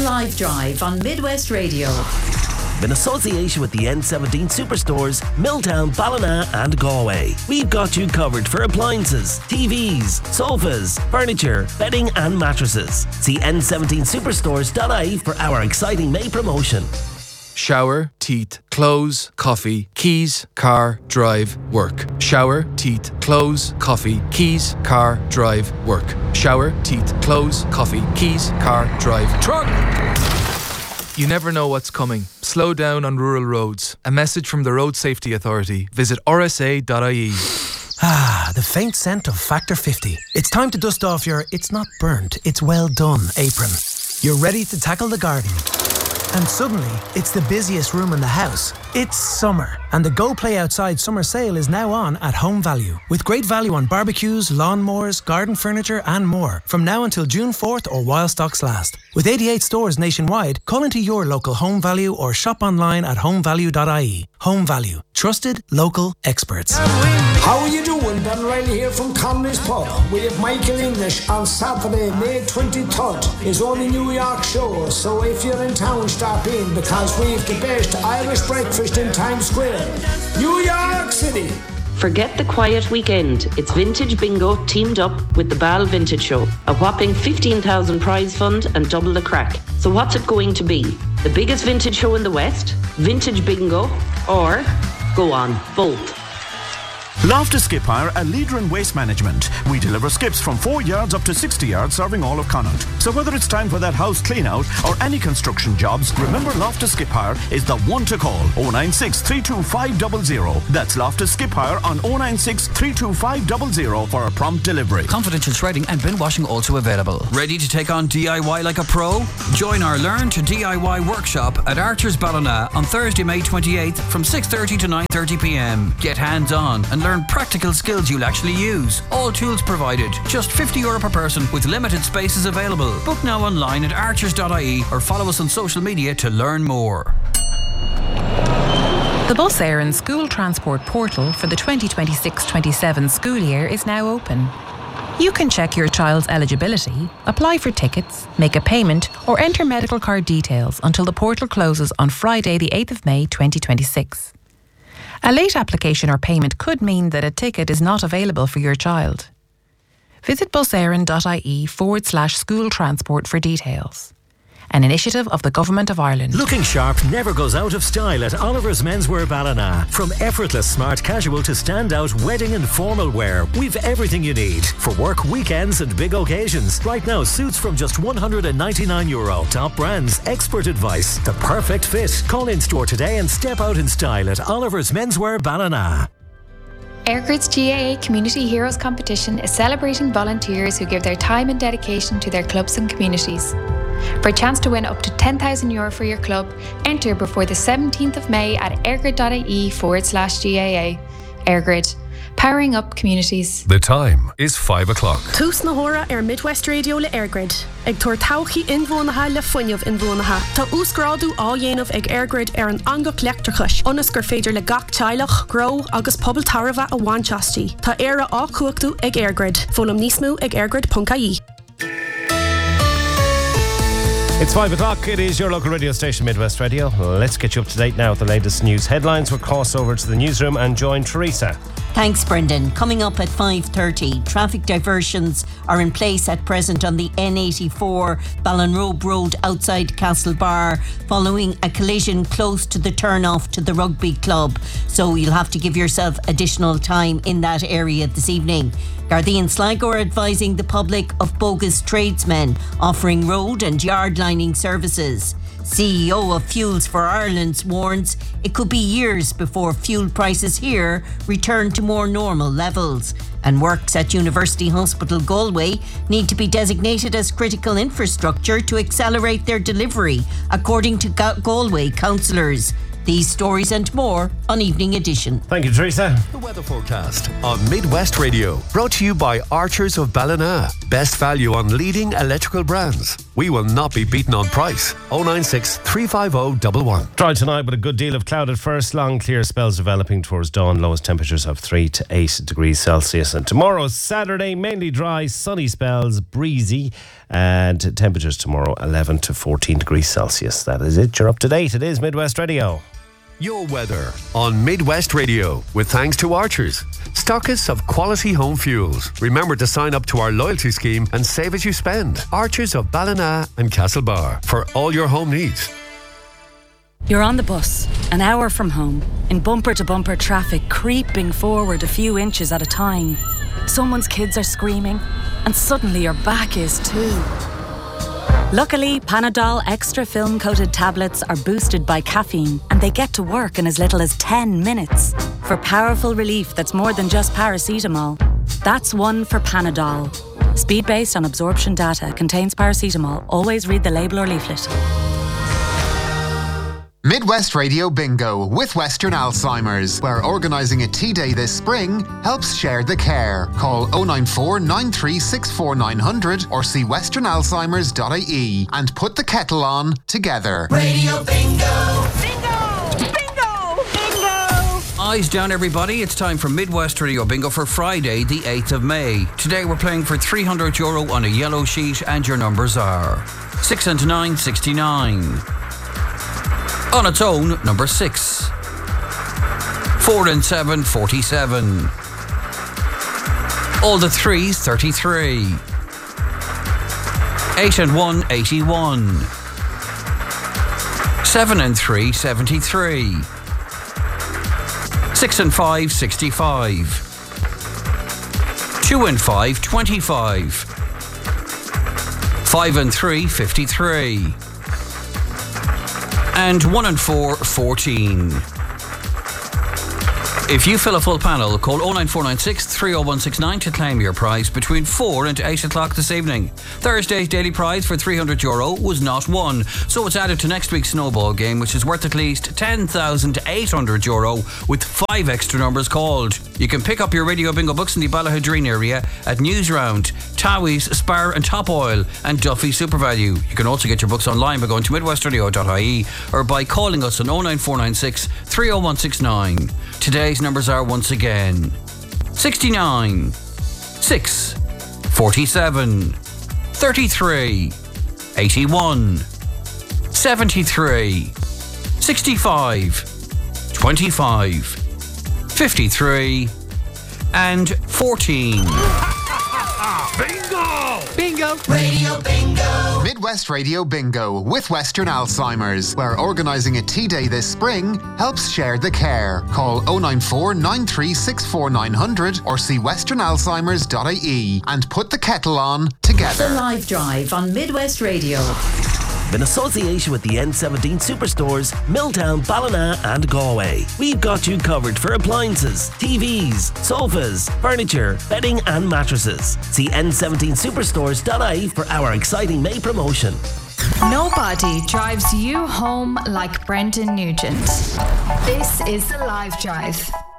Live Drive on Midwest Radio. In association with the N17 Superstores, Milltown, Ballina and Galway. We've got you covered for appliances, TVs, sofas, furniture, bedding and mattresses. See n17superstores.ie for our exciting May promotion. Shower, teeth, clothes, coffee, keys, car, drive, work. Shower, teeth, clothes, coffee, keys, car, drive, work. Shower, teeth, clothes, coffee, keys, car, drive, truck! You never know what's coming. Slow down on rural roads. A message from the Road Safety Authority. Visit rsa.ie. The faint scent of Factor 50. It's time to dust off your "it's not burnt, it's well done" apron. You're ready to tackle the garden. And suddenly, it's the busiest room in the house. It's summer, and the Go Play Outside summer sale is now on at Home Value. With great value on barbecues, lawnmowers, garden furniture and more. From now until June 4th or while stocks last. With 88 stores nationwide, call into your local Home Value or shop online at homevalue.ie. Home Value. Trusted, local experts. How are you doing? Ben Riley here from Conley's Pub. We have Michael English on Saturday, May 23rd. It's on the New York show, so if you're in town, stop in because we've the best Irish breakfast in Times Square. New York City. Forget the quiet weekend. It's Vintage Bingo teamed up with the Ball Vintage Show. A whopping 15,000 prize fund and double the crack. So what's it going to be? The biggest vintage show in the West? Vintage Bingo? Or, go on, both. Loftus Skip Hire, a leader in waste management. We deliver skips from 4 yards up to 60 yards, serving all of Connaught. So whether it's time for that house clean out or any construction jobs, remember Loftus Skip Hire is the one to call. 096 325 00. That's Loftus Skip Hire on 096 325 00 for a prompt delivery. Confidential shredding and bin washing also available. Ready to take on DIY like a pro? Join our Learn to DIY workshop at Archer's Ballina on Thursday, May 28th from 6:30 to 9:30 p.m. Get hands-on and learn practical skills you'll actually use. All tools provided. Just €50 per person with limited spaces available. Book now online at archers.ie or follow us on social media to learn more. The Bus Éireann School Transport Portal for the 2026-27 school year is now open. You can check your child's eligibility, apply for tickets, make a payment or enter medical card details until the portal closes on Friday the 8th of May 2026. A late application or payment could mean that a ticket is not available for your child. Visit buseireann.ie/school transport for details. An initiative of the Government of Ireland. Looking sharp never goes out of style at Oliver's Menswear Ballina. From effortless smart casual to standout wedding and formal wear, we've everything you need for work, weekends and big occasions. Right now, suits from just €199. Top brands, expert advice, the perfect fit. Call in store today and step out in style at Oliver's Menswear Ballina. Airgrid's GAA Community Heroes Competition is celebrating volunteers who give their time and dedication to their clubs and communities. For a chance to win up to €10,000 for your club, enter before the 17th of May at airgrid.ie/GAA. Airgrid, powering up communities. The time is 5 o'clock. Tús na hora Midwest Radio le Airgrid. Ag tuair tauchaí inbhuanaithe le fuinneamh inbhuanaithe. Tá úscráidú á dhéanamh ag Airgrid an angach leachtrachais. Onas gur féidir le gach teilech, grow agus pobl tarbha a bhainteastí. Tá éire á cuachtú ag Airgrid. Fólam níos mó ag airgrid.ie. It's 5 o'clock. It is your local radio station, Midwest Radio. Let's get you up to date now with the latest news headlines. We'll cross over to the newsroom and join Teresa. Thanks, Brendan. Coming up at 5:30, traffic diversions are in place at present on the N84 Ballinrobe Road outside Castlebar following a collision close to the turn-off to the rugby club. So you'll have to give yourself additional time in that area this evening. Gardaí and Sligo are advising the public of bogus tradesmen offering road and yard lining services. CEO of Fuels for Ireland warns it could be years before fuel prices here return to more normal levels. And works at University Hospital Galway need to be designated as critical infrastructure to accelerate their delivery, according to Galway councillors. These stories and more on Evening Edition. Thank you, Teresa. The weather forecast on Midwest Radio. Brought to you by Archers of Ballina. Best value on leading electrical brands. We will not be beaten on price. 096 350 111. Dry tonight with a good deal of cloud at first. Long clear spells developing towards dawn. Lowest temperatures of 3 to 8 degrees Celsius. And tomorrow, Saturday, mainly dry, sunny spells, breezy. And temperatures tomorrow, 11 to 14 degrees Celsius. That is it. You're up to date. It is Midwest Radio. Your weather on Midwest Radio with thanks to Archers, stockists of quality home fuels. Remember to sign up to our loyalty scheme and save as you spend. Archers of Ballina and Castlebar for all your home needs. You're on the bus, an hour from home, in bumper-to-bumper traffic creeping forward a few inches at a time. Someone's kids are screaming, and suddenly your back is too. Luckily, Panadol Extra film-coated tablets are boosted by caffeine, and they get to work in as little as 10 minutes. For powerful relief that's more than just paracetamol. That's one for Panadol. Speed based on absorption data, contains paracetamol. Always read the label or leaflet. Midwest Radio Bingo with Western Alzheimer's, where organising a tea day this spring helps share the care. Call 094 9364 900 or see westernalzheimers.ie and put the kettle on together. Radio Bingo! Bingo! Bingo! Bingo! Eyes down, everybody. It's time for Midwest Radio Bingo for Friday, the 8th of May. Today we're playing for €300 on a yellow sheet, and your numbers are 6 and 9, 69. On its own, number 6. 4 and 7, 47. All the threes, 33. 8 and 1, 81. 7 and 3, 73. 6 and 5, 65. 2 and 5, 25. 5 and 3, 53. And 1 and 4, 14. If you fill a full panel, call 09496 30169 to claim your prize between 4 and 8 o'clock this evening. Thursday's daily prize for €300 was not won, so it's added to next week's snowball game, which is worth at least €10,800 with 5 extra numbers called. You can pick up your Radio Bingo books in the Ballahadreen area at Newsround, Towie's, Spar and Top Oil and Duffy SuperValue. You can also get your books online by going to midwestradio.ie or by calling us on 09496 30169. Today's numbers are once again 69, 6, 47, 33, 81, 73, 65, 25, 53 and 14. Bingo! Bingo! Radio Bingo! Midwest Radio Bingo with Western Alzheimer's, where organising a tea day this spring helps share the care. Call 094 9364 900 or see westernalzheimers.ie and put the kettle on together. The Live Drive on Midwest Radio. In association with the N17 Superstores, Milltown, Ballina and Galway. We've got you covered for appliances, TVs, sofas, furniture, bedding and mattresses. See n17superstores.ie for our exciting May promotion. Nobody drives you home like Brendan Nugent. This is The Live Drive.